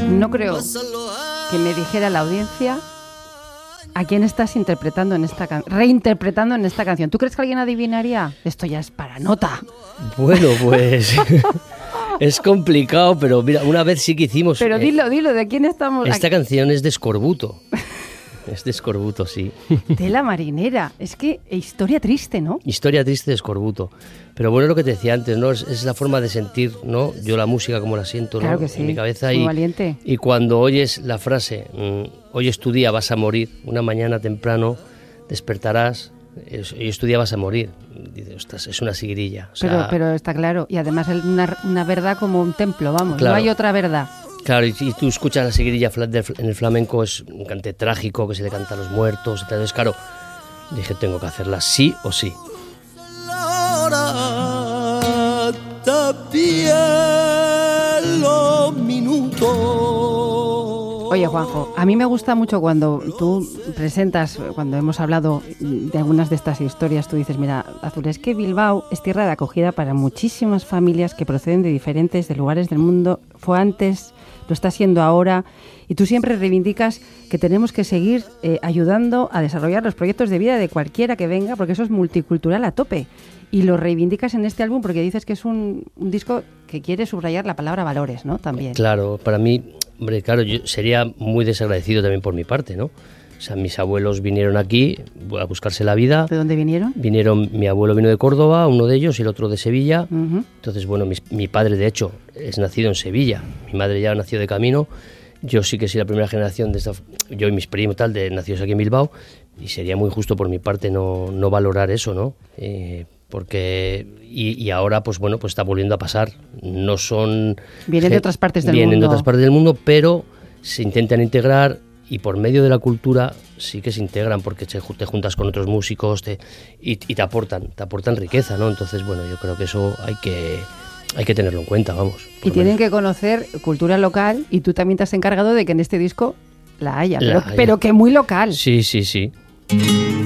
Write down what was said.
No creo que me dijera la audiencia a quién estás interpretando en reinterpretando en esta canción. ¿Tú crees que alguien adivinaría? Esto ya es para nota. Bueno, pues es complicado, pero mira, una vez sí que hicimos... Pero dilo, ¿de quién estamos? Esta canción es de Escorbuto. Es de Escorbuto, sí. Tela marinera. Es que historia triste, ¿no? Historia triste de Escorbuto. Pero bueno, es lo que te decía antes, ¿no? Es la forma de sentir, ¿no? Yo la música como la siento, ¿no? Claro que sí. En mi cabeza. Muy valiente. Y cuando oyes la frase, hoy es tu día, vas a morir, una mañana temprano despertarás, hoy es tu día, vas a morir. Dices, ostras, es una seguirilla. O sea, pero está claro. Y además es una verdad como un templo, vamos. Claro. No hay otra verdad. Claro, y tú escuchas la seguirilla en el flamenco, es un cante trágico que se le canta a los muertos. Entonces, claro, dije, tengo que hacerla sí o sí. Oye, Juanjo, a mí me gusta mucho cuando tú presentas, cuando hemos hablado de algunas de estas historias, tú dices, mira, Azul, es que Bilbao es tierra de acogida para muchísimas familias que proceden de diferentes lugares del mundo. Fue antes, lo está siendo ahora, y tú siempre reivindicas que tenemos que seguir ayudando a desarrollar los proyectos de vida de cualquiera que venga, porque eso es multicultural a tope. Y lo reivindicas en este álbum porque dices que es un disco que quiere subrayar la palabra valores, ¿no? También. Claro, para mí, hombre, claro, yo sería muy desagradecido también por mi parte, ¿no? O sea, mis abuelos vinieron aquí a buscarse la vida. ¿De dónde vinieron? Mi abuelo vino de Córdoba, uno de ellos, y el otro de Sevilla. Uh-huh. Entonces, bueno, mi padre, de hecho, es nacido en Sevilla. Mi madre ya nació de camino. Yo sí que soy la primera generación de yo y mis primos tal, de nacidos aquí en Bilbao. Y sería muy justo por mi parte no valorar eso, ¿no? Porque y ahora pues bueno, pues está volviendo a pasar. No son... Vienen de otras partes del mundo. Vienen de otras partes del mundo, pero se intentan integrar y por medio de la cultura sí que se integran porque te juntas con otros músicos y te aportan riqueza, ¿no? Entonces, bueno, yo creo que eso hay que tenerlo en cuenta, vamos. Y tienen que conocer cultura local y tú también te has encargado de que en este disco la haya, pero que muy local. Sí.